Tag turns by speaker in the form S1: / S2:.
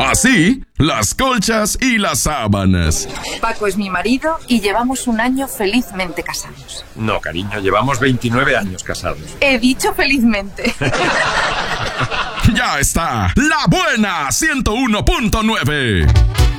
S1: Así, las colchas y las sábanas.
S2: Paco es mi marido y llevamos un año felizmente casados.
S3: No, cariño, llevamos 29 años casados.
S2: He dicho felizmente.
S1: Ya está, La Buena 101.9.